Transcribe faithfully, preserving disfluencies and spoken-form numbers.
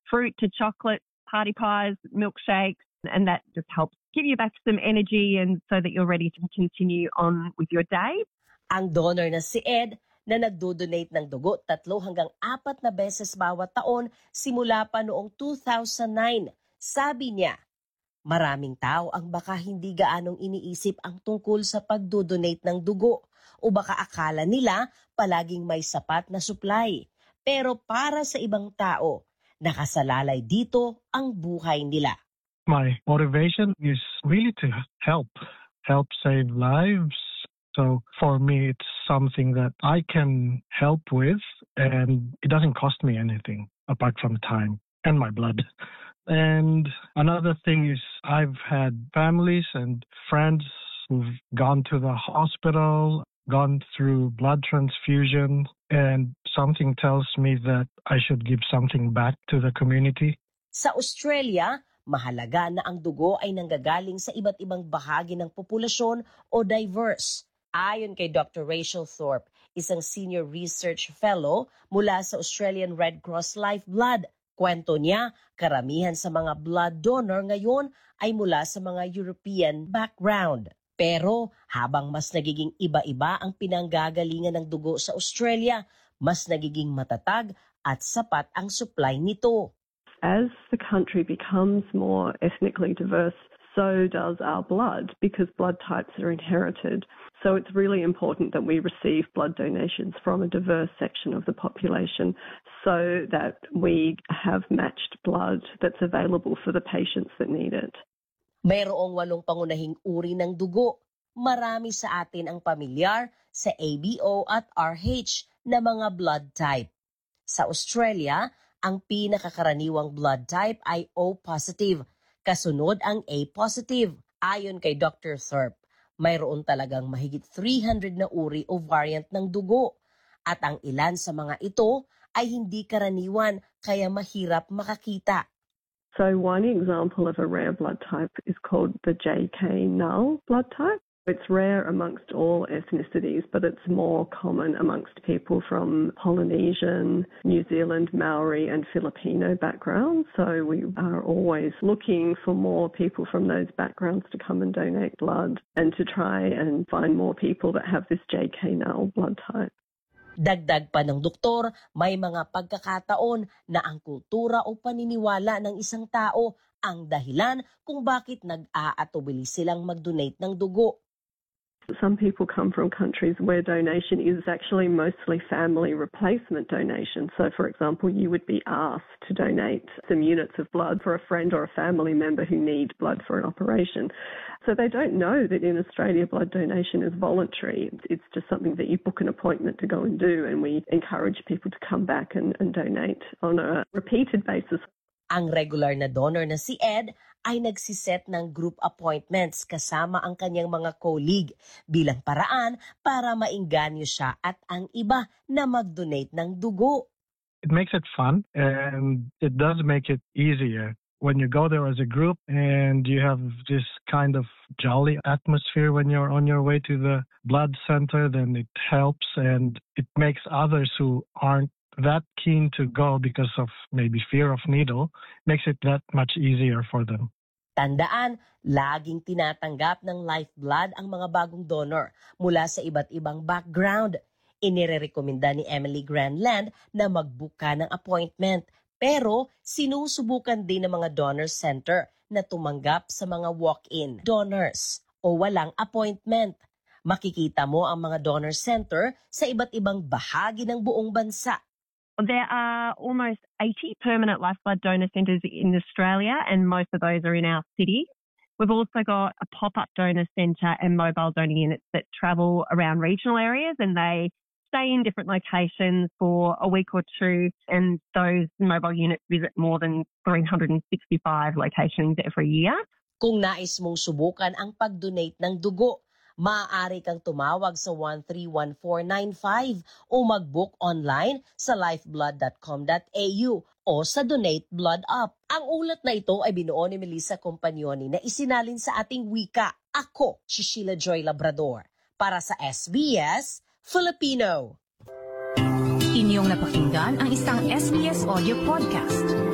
fruit to chocolate, party pies, milkshakes, and that just helps give you back some energy and so that you're ready to continue on with your day. Ang donor na si Ed na nagdo-donate ng dugo tatlo hanggang apat na beses bawat taon simula pa noong two thousand nine. Sabi niya, maraming tao ang baka hindi gaanong iniisip ang tungkol sa pagdo-donate ng dugo o baka akala nila palaging may sapat na supply. Pero para sa ibang tao, nakasalalay dito ang buhay nila. My motivation is really to help, help save lives. So for me, it's something that I can help with, and it doesn't cost me anything apart from time and my blood. And another thing is I've had families and friends who've gone to the hospital, gone through blood transfusion, and something tells me that I should give something back to the community. Sa Australia, mahalaga na ang dugo ay nanggagaling sa iba't ibang bahagi ng populasyon o diverse. Ayon kay Doctor Rachel Thorpe, isang senior research fellow mula sa Australian Red Cross Lifeblood. Kwento niya, karamihan sa mga blood donor ngayon ay mula sa mga European background. Pero habang mas nagiging iba-iba ang pinanggagalingan ng dugo sa Australia, mas nagiging matatag at sapat ang supply nito. As the country becomes more ethnically diverse, so does our blood, because blood types are inherited. So it's really important that we receive blood donations from a diverse section of the population so that we have matched blood that's available for the patients that need it. Mayroong walong pangunahing uri ng dugo. Marami sa atin ang pamilyar sa A B O at R H na mga blood type. Sa Australia, ang pinakakaraniwang blood type ay O positive, kasunod ang A positive. Ayon kay Doctor Thorpe, mayroon talagang mahigit three hundred na uri o variant ng dugo at ang ilan sa mga ito ay hindi karaniwan kaya mahirap makakita. So one example of a rare blood type is called the J K null blood type. It's rare amongst all ethnicities, but it's more common amongst people from Polynesian, New Zealand, Maori and Filipino backgrounds. So we are always looking for more people from those backgrounds to come and donate blood and to try and find more people that have this J K null blood type. Dagdag pa ng doktor, may mga pagkakataon na ang kultura o paniniwala ng isang tao ang dahilan kung bakit nag-aatubili silang mag-donate ng dugo. Some people come from countries where donation is actually mostly family replacement donation. So, for example, you would be asked to donate some units of blood for a friend or a family member who need blood for an operation. So they don't know that in Australia blood donation is voluntary. It's just something that you book an appointment to go and do, and we encourage people to come back and, and donate on a repeated basis. Ang regular na donor na si Ed ay nagsiset ng group appointments kasama ang kanyang mga colleague bilang paraan para maingganyo siya at ang iba na mag-donate ng dugo. It makes it fun and it does make it easier. When you go there as a group and you have this kind of jolly atmosphere when you're on your way to the blood center, then it helps and it makes others who aren't that keen to go because of maybe fear of needle, makes it that much easier for them. Tandaan, laging tinatanggap ng lifeblood ang mga bagong donor mula sa iba't ibang background. Inirerekomenda ni Emily Granland na mag-book ka ng appointment, pero sinusubukan din ng mga donor center na tumanggap sa mga walk-in donors o walang appointment. Makikita mo ang mga donor center sa iba't ibang bahagi ng buong bansa. There are almost eighty permanent lifeblood donor centres in Australia, and most of those are in our city. We've also got a pop-up donor centre and mobile donor units that travel around regional areas, and they stay in different locations for a week or two, and those mobile units visit more than three hundred sixty-five locations every year. Kung nais mong subukan ang pag-donate ng dugo, maaari kang tumawag sa one three one four nine five o mag-book online sa lifeblood dot com dot a u o sa Donate Blood Up. Ang ulat na ito ay binuo ni Melissa Companioni na isinalin sa ating wika. Ako, si Sheila Joy Labrador, para sa S B S Filipino. Inyong napakinggan ang isang S B S audio podcast.